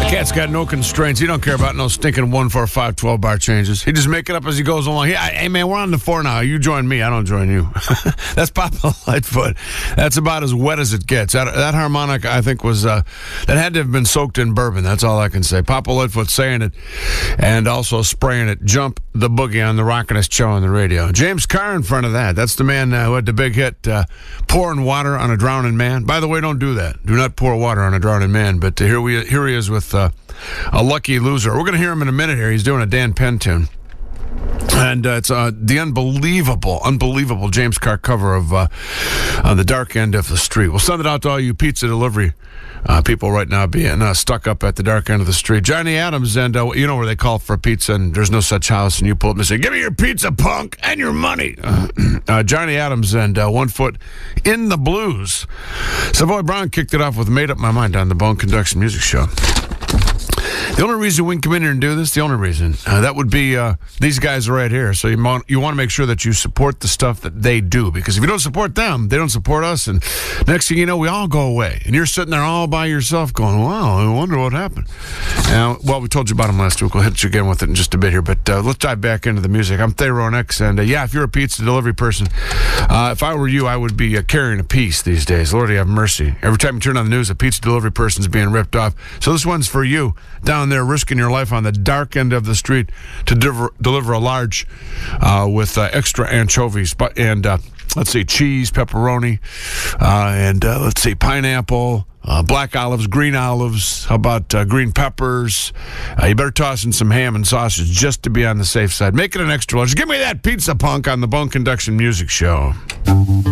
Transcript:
Cat's got no constraints. He don't care about no stinking 1, 4, 5, 12 bar changes. He just make it up as he goes along. Hey, man, we're on the 4 now. You join me. I don't join you. That's Papa Lightfoot. That's about as wet as it gets. That harmonic, I think, was that had to have been soaked in bourbon. That's all I can say. Papa Lightfoot saying it and also spraying it. Jump the Boogie on the Rockin'est show on the radio. James Carr in front of that. That's the man who had the big hit, pouring water on a drowning man. By the way, don't do that. Do not pour water on a drowning man. But here he is with a lucky loser. We're going to hear him in a minute here. He's doing a Dan Penn tune. And it's the unbelievable James Carr cover of On the Dark End of the Street. We'll send it out to all you pizza delivery people right now being stuck up at the dark end of the street. Johnny Adams, and you know where they call for pizza and there's no such house, and you pull up and say, give me your pizza, punk, and your money. Johnny Adams and 1 Foot in the Blues. Savoy Brown kicked it off with Made Up My Mind on the Bone Conduction Music Show. The only reason we can come in here and do this, the only reason, that would be these guys right here. So you want to make sure that you support the stuff that they do. Because if you don't support them, they don't support us. And next thing you know, we all go away. And you're sitting there all by yourself going, wow, I wonder what happened. Well, we told you about them last week. We'll hit you again with it in just a bit here. But let's dive back into the music. I'm Theron X. And yeah, if you're a pizza delivery person, if I were you, I would be carrying a piece these days. Lord, have mercy. Every time you turn on the news, a pizza delivery person's being ripped off. So this one's for you. Down there risking your life on the dark end of the street to deliver a large with extra anchovies and let's see, cheese, pepperoni, and let's see, pineapple, black olives, green olives, how about green peppers? You better toss in some ham and sausage just to be on the safe side. Make it an extra large. Give me that pizza, punk, on the Bone Conduction Music Show.